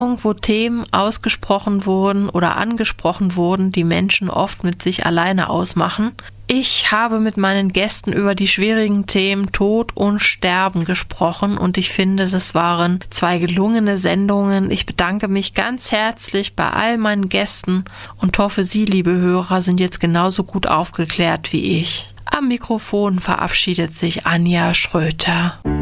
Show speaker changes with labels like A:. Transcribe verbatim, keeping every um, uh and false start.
A: wo Themen ausgesprochen wurden oder angesprochen wurden, die Menschen oft mit sich alleine ausmachen. Ich habe mit meinen Gästen über die schwierigen Themen Tod und Sterben gesprochen und ich finde, das waren zwei gelungene Sendungen. Ich bedanke mich ganz herzlich bei all meinen Gästen und hoffe, Sie, liebe Hörer, sind jetzt genauso gut aufgeklärt wie ich. Am Mikrofon verabschiedet sich Anja Schröter.